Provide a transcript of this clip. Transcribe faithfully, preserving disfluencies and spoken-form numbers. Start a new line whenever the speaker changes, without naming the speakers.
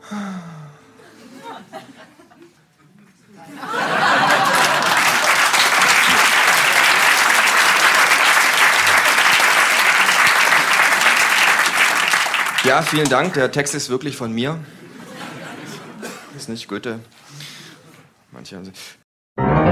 Ja, vielen Dank. Der Text ist wirklich von mir. Ist nicht Goethe. Manche haben sie.